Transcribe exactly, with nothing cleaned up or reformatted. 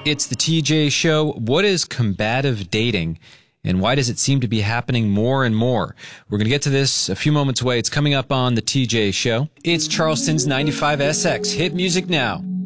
It's the T J Show. What is combative dating, and why does it seem to be happening more and more? We're going to get to this a few moments away. It's coming up on the T J Show. It's Charleston's ninety-five S X. Hit music now.